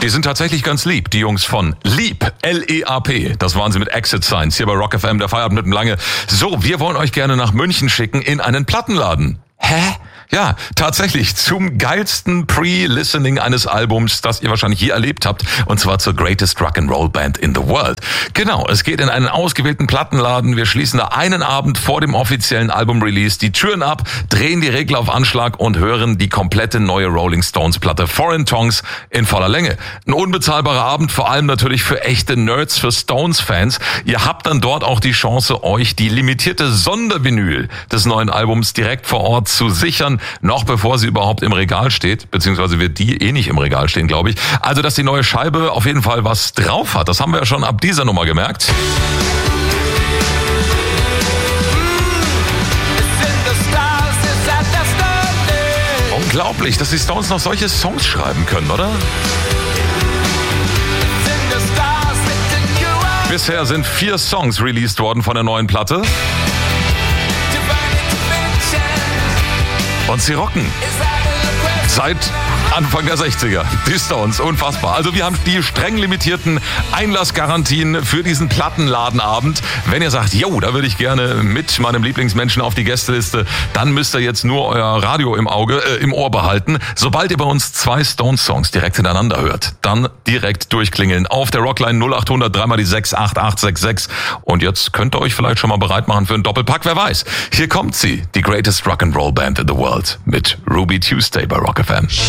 Die sind tatsächlich ganz lieb, die Jungs von Leap, L-E-A-P. Das waren sie mit Exit Signs hier bei Rock FM, der Feierabend mit dem Lange. So, wir wollen euch gerne nach München schicken in einen Plattenladen. Hä? Ja, tatsächlich zum geilsten Pre-Listening eines Albums, das ihr wahrscheinlich je erlebt habt, und zwar zur Greatest Rock'n'Roll Band in the World. Genau, es geht in einen ausgewählten Plattenladen. Wir schließen da einen Abend vor dem offiziellen Album-Release die Türen ab, drehen die Regler auf Anschlag und hören die komplette neue Rolling Stones Platte Foreign Tongues in voller Länge. Ein unbezahlbarer Abend, vor allem natürlich für echte Nerds, für Stones-Fans. Ihr habt dann dort auch die Chance, euch die limitierte Sondervinyl des neuen Albums direkt vor Ort zu sichern, noch bevor sie überhaupt im Regal steht, beziehungsweise wird die nicht im Regal stehen, glaube ich. Also, dass die neue Scheibe auf jeden Fall was drauf hat, das haben wir ja schon ab dieser Nummer gemerkt. Unglaublich, dass die Stones noch solche Songs schreiben können, oder? Bisher sind 4 Songs released worden von der neuen Platte. Und sie rocken. Seit Anfang der 60er. Die Stones, unfassbar. Also wir haben die streng limitierten Einlassgarantien für diesen Plattenladenabend. Wenn ihr sagt, jo, da würde ich gerne mit meinem Lieblingsmenschen auf die Gästeliste, dann müsst ihr jetzt nur euer Radio im Ohr behalten. Sobald ihr bei uns 2 Stones-Songs direkt hintereinander hört, dann direkt durchklingeln auf der Rockline 0800 3 mal die 68866. Und jetzt könnt ihr euch vielleicht schon mal bereit machen für einen Doppelpack, wer weiß. Hier kommt sie, die Greatest Rock'n'Roll Band in the World mit Ruby Tuesday bei Rock FM.